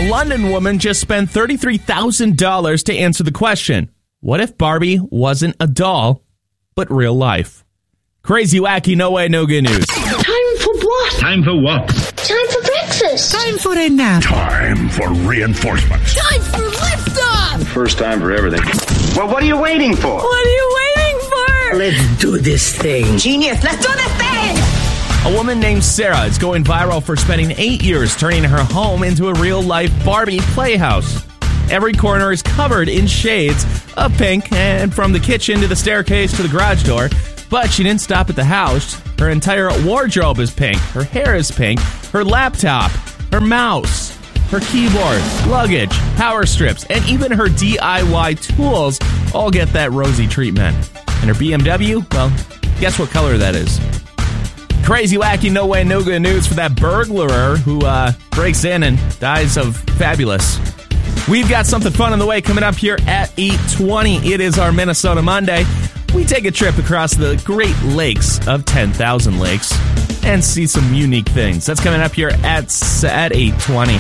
A London woman just spent $33,000 to answer the question, what if Barbie wasn't a doll, but real life? Crazy, wacky, no way, no good news. Time for what? Time for what? Time for breakfast. Time for a nap. Time for reinforcements. Time for liftoff. First time for everything. Well, what are you waiting for? What are you waiting for? Let's do this thing. Genius, let's do this thing. A woman named Sarah is going viral for spending 8 years turning her home into a real-life Barbie playhouse. Every corner is covered in shades of pink, and from the kitchen to the staircase to the garage door. But she didn't stop at the house. Her entire wardrobe is pink. Her hair is pink. Her laptop, her mouse, her keyboard, luggage, power strips, and even her DIY tools all get that rosy treatment. And her BMW, well, guess what color that is? Crazy, wacky, no way, no good news for that burglar who breaks in and dies of fabulous. We've got something fun on the way coming up here at 8:20. It is our Minnesota Monday. We take a trip across the Great Lakes of 10,000 lakes and see some unique things. That's coming up here at 8:20.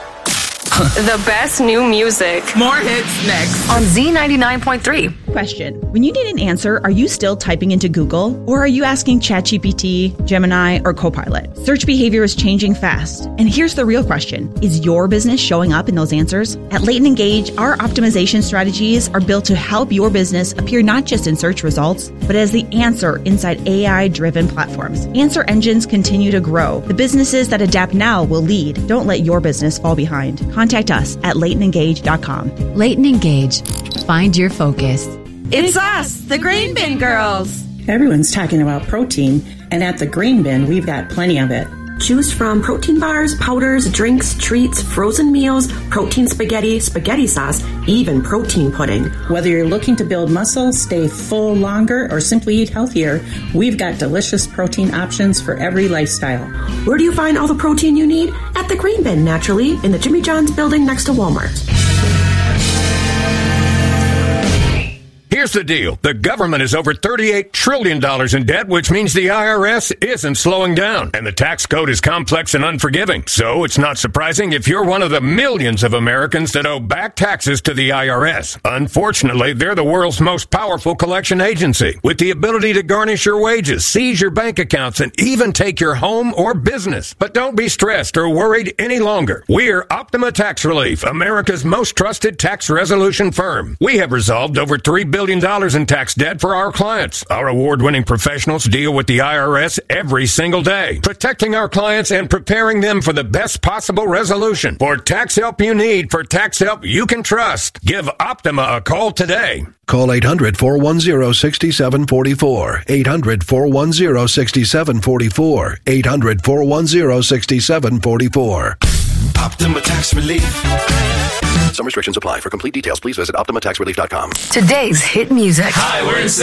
The best new music. More hits next. On Z99.3. Question. When you need an answer, are you still typing into Google? Or are you asking ChatGPT, Gemini, or Copilot? Search behavior is changing fast. And here's the real question. Is your business showing up in those answers? At Leighton Engage, our optimization strategies are built to help your business appear not just in search results, but as the answer inside AI-driven platforms. Answer engines continue to grow. The businesses that adapt now will lead. Don't let your business fall behind. Contact us at LeightonEngage.com. Leighton Engage. Find your focus. It's us, the Grain Bin Girls. Everyone's talking about protein, and at the Grain Bin, we've got plenty of it. Choose from protein bars, powders, drinks, treats, frozen meals, protein spaghetti, spaghetti sauce, even protein pudding. Whether you're looking to build muscle, stay full longer, or simply eat healthier, we've got delicious protein options for every lifestyle. Where do you find all the protein you need? At the Grain Bin, naturally, in the Jimmy John's building next to Walmart. Here's the deal. The government is over $38 trillion in debt, which means the IRS isn't slowing down. And the tax code is complex and unforgiving. So it's not surprising if you're one of the millions of Americans that owe back taxes to the IRS. Unfortunately, they're the world's most powerful collection agency, with the ability to garnish your wages, seize your bank accounts, and even take your home or business. But don't be stressed or worried any longer. We're Optima Tax Relief, America's most trusted tax resolution firm. We have resolved over $3 billion in tax debt for our clients. Our award-winning professionals deal with the IRS every single day, protecting our clients and preparing them for the best possible resolution. For tax help you need, for tax help you can trust, give Optima a call today. Call 800-410-6744. 800-410-6744. 800-410-6744. Optima Tax Relief. Some restrictions apply. For complete details, please visit OptimaTaxRelief.com. Today's hit music. Hi, we're in